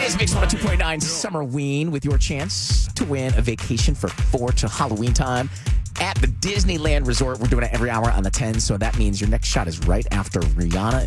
is Mix 102.9 Summerween with your chance to win a vacation for 4 to Halloween time at the Disneyland Resort. We're doing it every hour on the 10, so that means your next shot is right after Rihanna